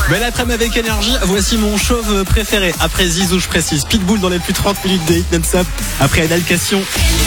Belle après-midi avec énergie, voici mon chauve préféré. Après Zizou, je précise. Pitbull dans les plus 30 minutes de Hit Non-Stop. Après Adalcation.